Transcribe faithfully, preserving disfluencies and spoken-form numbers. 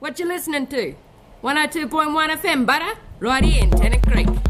What you listening to? one oh two point one F M, butter? Right here in Tennant Creek.